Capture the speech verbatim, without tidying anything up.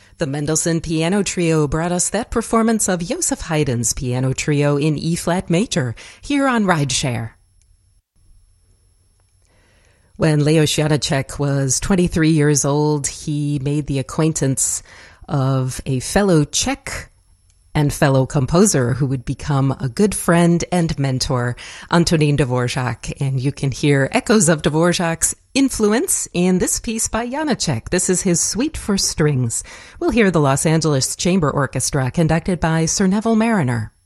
The Mendelssohn Piano Trio brought us that performance of Joseph Haydn's Piano Trio in E-flat major here on Rideshare. When Leos Janáček was twenty-three years old, he made the acquaintance of a fellow Czech and fellow composer who would become a good friend and mentor, Antonín Dvořák. And you can hear echoes of Dvořák's influence in this piece by Janáček. This is his Suite for Strings. We'll hear the Los Angeles Chamber Orchestra conducted by Sir Neville Marriner.